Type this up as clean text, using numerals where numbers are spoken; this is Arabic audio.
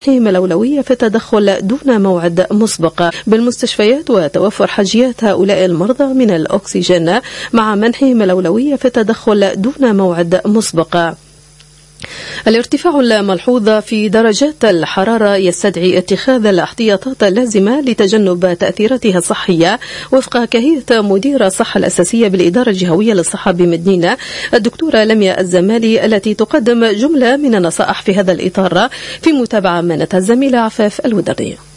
الأولوية في التدخل دون موعد مسبق بالمستشفيات وتوفر حاجيات هؤلاء المرضى من الأكسجين مع منحهم الأولوية في التدخل دون موعد مسبق. الارتفاع الملحوظ في درجات الحرارة يستدعي اتخاذ الاحتياطات اللازمة لتجنب تأثيراتها الصحية وفق كهية مدير الصحة الأساسية بالإدارة الجهوية للصحة بمدينة الدكتورة لميا الزمالي، التي تقدم جملة من النصائح في هذا الإطار في متابعة منتها الزميلة عفاف الودري.